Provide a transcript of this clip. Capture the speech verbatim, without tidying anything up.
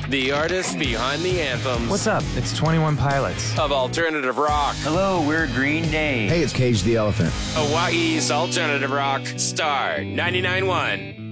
the artists behind the anthems. What's up? It's twenty-one Pilots. Of alternative rock. Hello, we're Green Day. Hey, it's Cage the Elephant. Hawaii's alternative rock. Star ninety-nine point one.